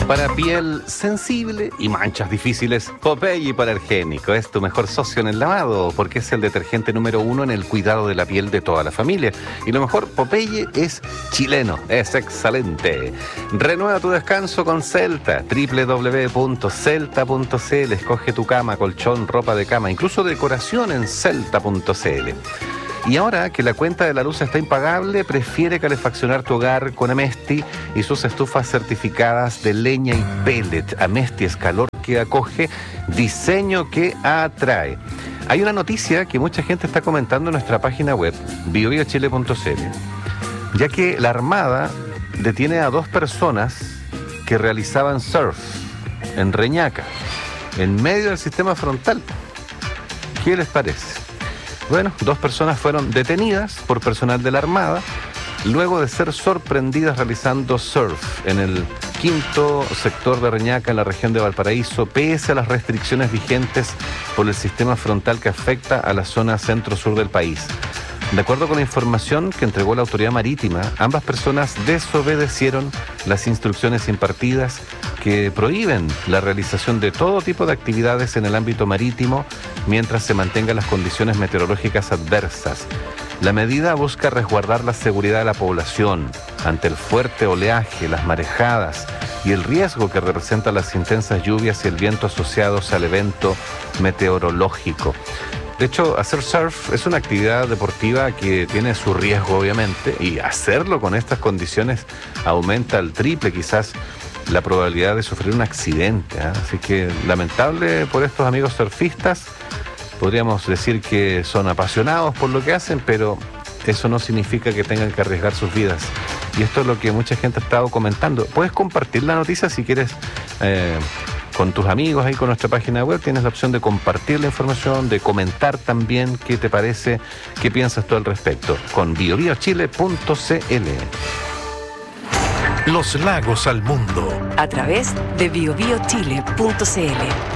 Para piel sensible y manchas difíciles, Popeye Hipoalergénico es tu mejor socio en el lavado, porque es el detergente número 1 en el cuidado de la piel de toda la familia. Y lo mejor, Popeye es chileno, es excelente. Renueva tu descanso con Celta, www.celta.cl. Escoge tu cama, colchón, ropa de cama, incluso decoración en celta.cl. Y ahora que la cuenta de la luz está impagable, prefiere calefaccionar tu hogar con Amesti y sus estufas certificadas de leña y pellet. Amesti es calor que acoge, diseño que atrae. Hay una noticia que mucha gente está comentando en nuestra página web, biobiochile.cl, ya que la Armada detiene a 2 personas que realizaban surf en Reñaca, en medio del sistema frontal. ¿Qué les parece? Bueno, 2 personas fueron detenidas por personal de la Armada luego de ser sorprendidas realizando surf en el 5º sector de Reñaca, en la región de Valparaíso, pese a las restricciones vigentes por el sistema frontal que afecta a la zona centro-sur del país. De acuerdo con la información que entregó la autoridad marítima, ambas personas desobedecieron las instrucciones impartidas que prohíben la realización de todo tipo de actividades en el ámbito marítimo mientras se mantengan las condiciones meteorológicas adversas. La medida busca resguardar la seguridad de la población ante el fuerte oleaje, las marejadas y el riesgo que representan las intensas lluvias y el viento asociados al evento meteorológico. De hecho, hacer surf es una actividad deportiva que tiene su riesgo, obviamente, y hacerlo con estas condiciones aumenta al triple, quizás, la probabilidad de sufrir un accidente, ¿eh? Así que lamentable por estos amigos surfistas. Podríamos decir que son apasionados por lo que hacen, pero eso no significa que tengan que arriesgar sus vidas. Y esto es lo que mucha gente ha estado comentando. Puedes compartir la noticia si quieres con tus amigos ahí con nuestra página web. Tienes la opción de compartir la información, de comentar también qué te parece, qué piensas tú al respecto, con biobiochile.cl. Los lagos al mundo A través de biobiochile.cl.